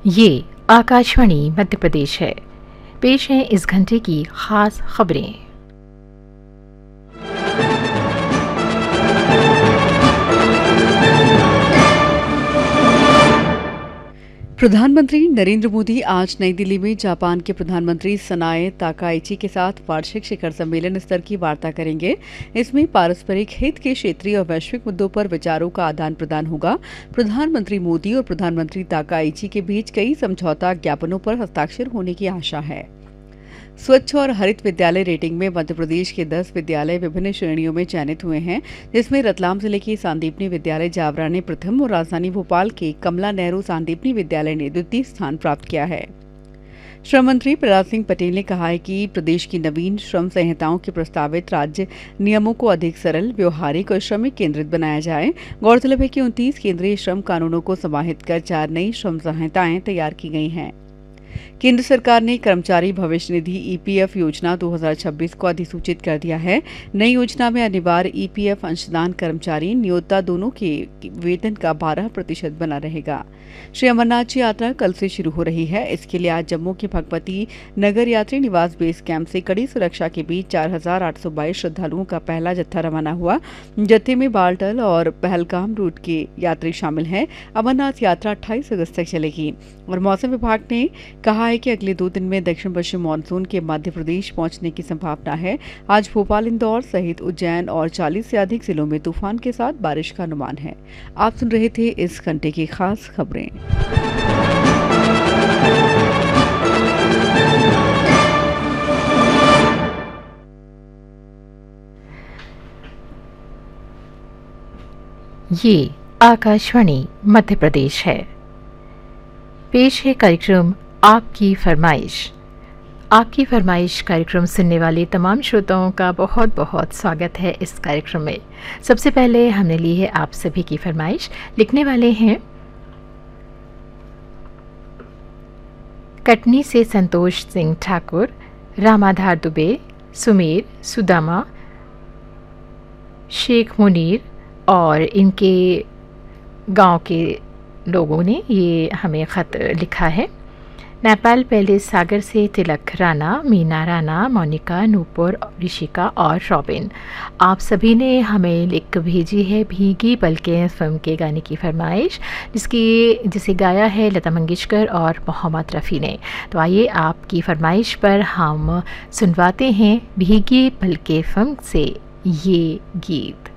ये आकाशवाणी मध्य प्रदेश है। पेश है इस घंटे की खास खबरें। प्रधानमंत्री नरेंद्र मोदी आज नई दिल्ली में जापान के प्रधानमंत्री सनाए ताकाइची के साथ वार्षिक शिखर सम्मेलन स्तर की वार्ता करेंगे। इसमें पारस्परिक हित के क्षेत्रीय और वैश्विक मुद्दों पर विचारों का आदान प्रदान होगा। प्रधानमंत्री मोदी और प्रधानमंत्री ताकाइची के बीच कई समझौता ज्ञापनों पर हस्ताक्षर होने की आशा है। स्वच्छ और हरित विद्यालय रेटिंग में मध्य प्रदेश के 10 विद्यालय विभिन्न श्रेणियों में चयनित हुए हैं, जिसमें रतलाम जिले के सांदीपनी विद्यालय जावरा ने प्रथम और राजधानी भोपाल के कमला नेहरू सांदीपनी विद्यालय ने द्वितीय स्थान प्राप्त किया है। श्रम मंत्री प्रहलाद सिंह पटेल ने कहा है कि प्रदेश की नवीन श्रम संहिताओं के प्रस्तावित राज्य नियमों को अधिक सरल, व्यवहारिक और श्रमिक केंद्रित बनाया जाए। गौरतलब है कि 29 केंद्रीय श्रम कानूनों को समाहित कर 4 नई श्रम संहिताएं तैयार की गई हैं। केंद्र सरकार ने कर्मचारी भविष्य निधि ईपीएफ योजना 2026 को अधिसूचित कर दिया है। नई योजना में अनिवार्य ईपीएफ अंशदान कर्मचारी नियोक्ता दोनों के वेतन का 12% बना रहेगा। श्री अमरनाथ जी यात्रा कल से शुरू हो रही है। इसके लिए आज जम्मू के भगवती नगर यात्री निवास बेस कैंप से कड़ी सुरक्षा के बीच 4,822 श्रद्धालुओं का पहला जत्था रवाना हुआ। जत्थे में बालटल और पहलगाम रूट के यात्री शामिल हैं। अमरनाथ यात्रा 28 अगस्त तक चलेगी और मौसम विभाग ने कहा है कि अगले 2 दिन में दक्षिण पश्चिम मानसून के मध्य प्रदेश पहुंचने की संभावना है। आज भोपाल, इंदौर सहित उज्जैन और 40 से अधिक जिलों में तूफान के साथ बारिश का अनुमान है। आप सुन रहे थे इस घंटे की खास खबरें। ये आकाशवाणी मध्य प्रदेश है। पेश है कार्यक्रम आपकी फरमाइश। आपकी फरमाइश कार्यक्रम सुनने वाले तमाम श्रोताओं का बहुत बहुत स्वागत है इस कार्यक्रम में। सबसे पहले हमने ली है आप सभी की फरमाइश। लिखने वाले हैं कटनी से संतोष सिंह ठाकुर, रामाधार दुबे, सुमेर, सुदामा, शेख मुनीर और इनके गांव के लोगों ने ये हमें ख़त लिखा है। नेपाल पैलेस सागर से तिलक राणा, मीना राणा, मोनिका, नूपुर, ऋषिका और रॉबिन, आप सभी ने हमें लिख भेजी है भीगी पलकें फिल्म के गाने की फरमाइश, जिसे गाया है लता मंगेशकर और मोहम्मद रफ़ी ने। तो आइए आपकी फरमाइश पर हम सुनवाते हैं भीगी पलकें फिल्म से ये गीत।